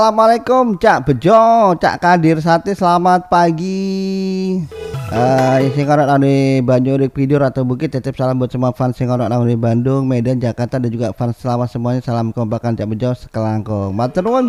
Assalamualaikum Cak Bejo, Cak Kadir Sati, selamat pagi. Sing ono nang Banyurik Vidur atau Bukit, titip salam buat semua fans sing ono nang Bandung, Medan, Jakarta dan juga fans selama semuanya. Salam kompakan Cak Bejo sekelangkung. Matur nuwun.